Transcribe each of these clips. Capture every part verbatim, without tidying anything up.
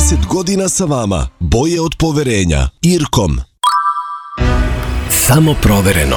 trideset godina sa vama. Boje od poverenja. Irkom. Samo provereno.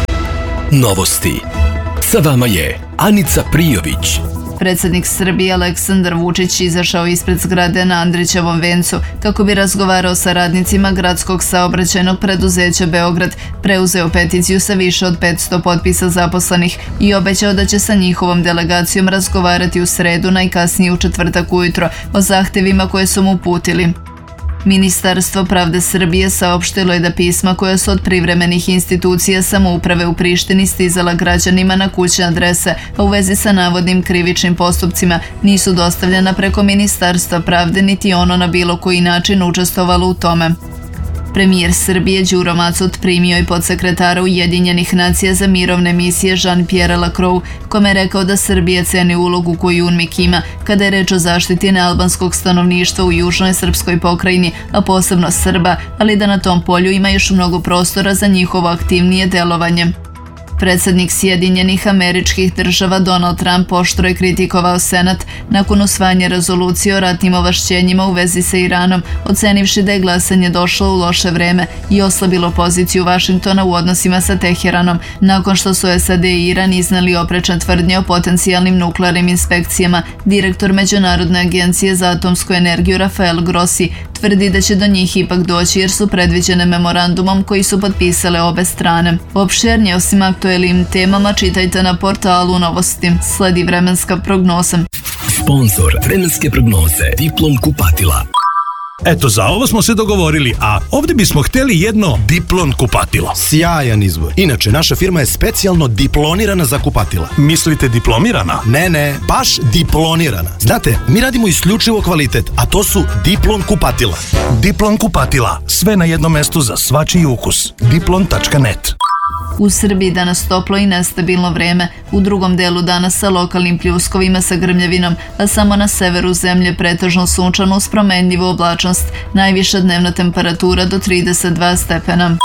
Novosti. Sa vama je Anica Prijović. Predsjednik Srbije Aleksandar Vučić izašao ispred zgrade na Andrićevom vencu kako bi razgovarao sa radnicima gradskog saobraćajnog preduzeća Beograd, preuzeo peticiju sa više od petsto potpisa zaposlenih i obećao da će sa njihovom delegacijom razgovarati u sredu, najkasnije u četvrtak ujutro, o zahtevima koje su mu uputili. Ministarstvo pravde Srbije saopštilo je da pisma koja su od privremenih institucija samouprave u Prištini stizala građanima na kućne adrese, a u vezi sa navodnim krivičnim postupcima nisu dostavljena preko Ministarstva pravde niti ono na bilo koji način učestvovalo u tome. Premijer Srbije Đuro Macut primio je podsekretara Ujedinjenih nacija za mirovne misije Jean-Pierre Lacroix, kome je rekao da Srbija ceni ulogu koju UNMIK ima kada je reč o zaštiti nealbanskog stanovništva u južnoj srpskoj pokrajini, a posebno Srba, ali da na tom polju ima još mnogo prostora za njihovo aktivnije delovanje. Predsjednik Sjedinjenih Američkih Država Donald Trump oštro je kritikovao Senat nakon usvajanja rezolucije o ratnim ovlašćenjima u vezi sa Iranom, ocenivši da je glasanje došlo u loše vreme i oslabilo poziciju Vašingtona u odnosima sa Teheranom, nakon što su S A D i Iran iznali oprečne tvrdnje o potencijalnim nuklearnim inspekcijama. Direktor Međunarodne agencije za atomsku energiju Rafael Grossi tvrdi da će do njih ipak doći jer su predviđene memorandumom koji su potpisale obe strane. Opširnije osim aktuelnim temama čitajte na portalu Novosti. Sledi vremenska prognoza. Sponzor vremenske prognoze Diplom kupatila. Eto, za ovo smo se dogovorili, a ovdje bismo htjeli jedno Diplon kupatilo. Sjajan izbor. Inače, naša firma je specijalno diplonirana za kupatila. Mislite diplomirana? Ne, ne, baš diplonirana. Znate, mi radimo isključivo kvalitet, a to su Diplon kupatila. Diplon kupatila. Sve na jednom mestu za svačiji ukus. diplon tačka net. U Srbiji danas toplo i nestabilno vreme, u drugom delu dana sa lokalnim pljuskovima sa grmljavinom, a samo na severu zemlje pretežno sunčano uz promenljivu oblačnost, najviša dnevna temperatura do trideset dva stepena.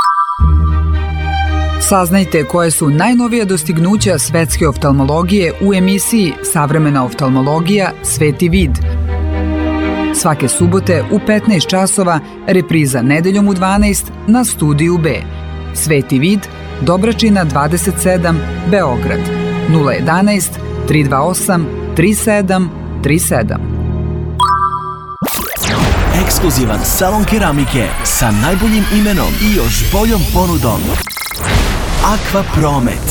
Saznajte koje su najnovija dostignuća svetske oftalmologije u emisiji Savremena oftalmologija Sveti vid. Svake subote u petnaest časova, repriza nedeljom u dvanaest na Studiju B. Sveti vid, Dobračina dvadeset sedam, Beograd, nula jedanaest, tri dva osam, tri sedam tri sedam. Ekskluzivan salon keramike sa najboljim imenom i još boljom ponudom. Aqua Promet.